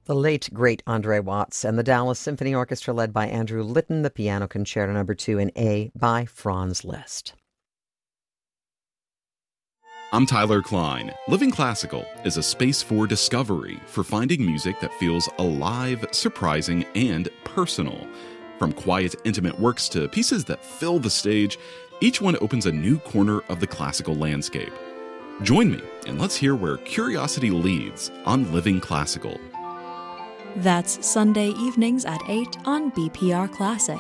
The late, great Andre Watts and the Dallas Symphony Orchestra led by Andrew Litton, the Piano Concerto No. 2 in A by Franz Liszt. I'm Tyler Klein. Living Classical is a space for discovery, for finding music that feels alive, surprising, and personal. From quiet, intimate works to pieces that fill the stage, each one opens a new corner of the classical landscape. Join me, and let's hear where curiosity leads on Living Classical. That's Sunday evenings at 8 on BPR Classic.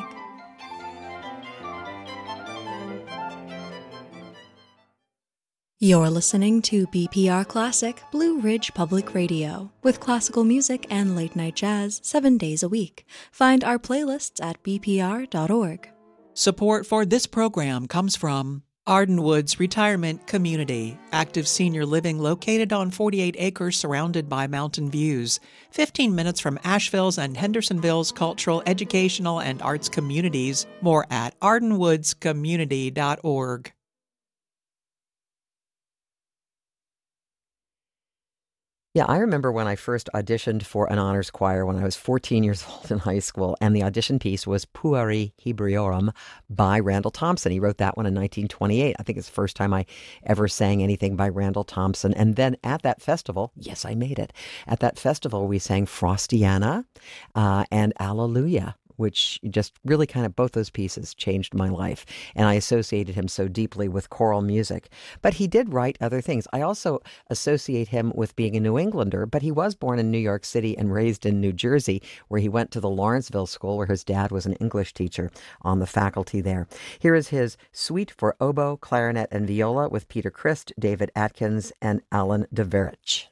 You're listening to BPR Classic, Blue Ridge Public Radio, with classical music and late-night jazz 7 days a week. Find our playlists at bpr.org. Support for this program comes from Ardenwood's Retirement Community, active senior living located on 48 acres surrounded by mountain views, 15 minutes from Asheville's and Hendersonville's cultural, educational, and arts communities. More at ardenwoodscommunity.org. Yeah, I remember when I first auditioned for an honors choir when I was 14 years old in high school, and the audition piece was Pueri Hebriorum by Randall Thompson. He wrote that one in 1928. I think it's the first time I ever sang anything by Randall Thompson. And then at that festival, yes, I made it. At that festival, we sang Frostiana and Alleluia, which just really kind of both those pieces changed my life. And I associated him so deeply with choral music. But he did write other things. I also associate him with being a New Englander, but he was born in New York City and raised in New Jersey, where he went to the Lawrenceville School, where his dad was an English teacher on the faculty there. Here is his suite for oboe, clarinet, and viola with Peter Christ, David Atkins, and Alan Deverich.